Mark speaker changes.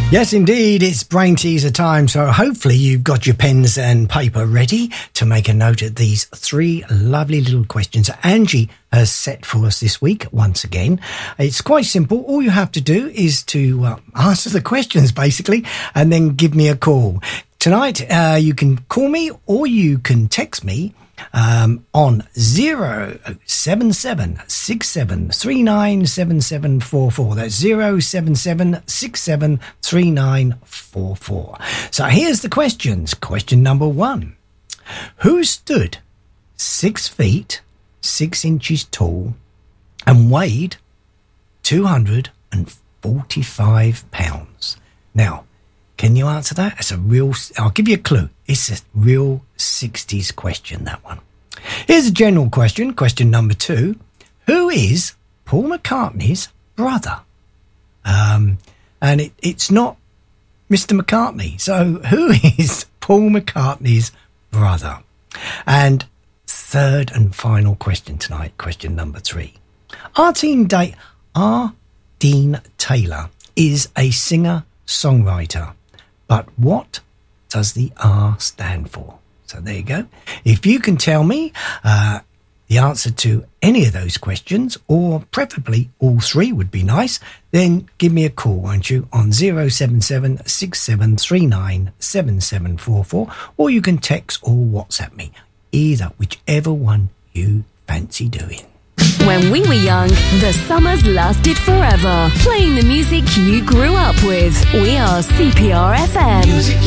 Speaker 1: Yes, indeed, it's brain teaser time, so hopefully you've got your pens and paper ready to make a note of these three lovely little questions that Angie has set for us this week once again. It's quite simple. All you have to do is to answer the questions, basically, and then give me a call. Tonight, you can call me or you can text me on 07767397744. That's 077673944. So here's the questions. Question number 1. Who stood 6 feet 6 inches tall and weighed 245 pounds? Now, can you answer that? I'll give you a clue. It's a real 60s question, that one. Here's a general question. Question number 2. Who is Paul McCartney's brother? And it's not Mr. McCartney. So who is Paul McCartney's brother? And third and final question tonight, question number 3. R. Dean Taylor is a singer-songwriter. But what does the R stand for? So there you go. If you can tell me the answer to any of those questions, or preferably all three would be nice, then give me a call, won't you, on 07767397744, or you can text or WhatsApp me, whichever one you fancy doing.
Speaker 2: When we were young, the summers lasted forever. Playing the music you grew up with. We are CPR FM.
Speaker 3: Music